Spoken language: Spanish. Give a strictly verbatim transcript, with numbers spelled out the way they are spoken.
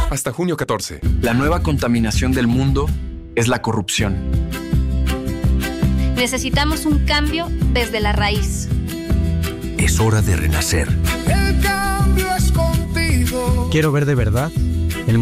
Hasta junio catorce. La nueva contaminación del mundo es la corrupción. Necesitamos un cambio desde la raíz. Es hora de renacer. El cambio es contigo. Quiero ver de verdad